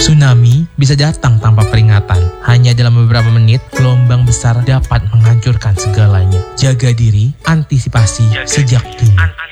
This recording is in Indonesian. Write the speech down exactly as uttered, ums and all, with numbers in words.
Tsunami bisa datang tanpa peringatan. Hanya dalam beberapa menit, gelombang besar dapat menghancurkan segalanya. Jaga diri, antisipasi sejak dini.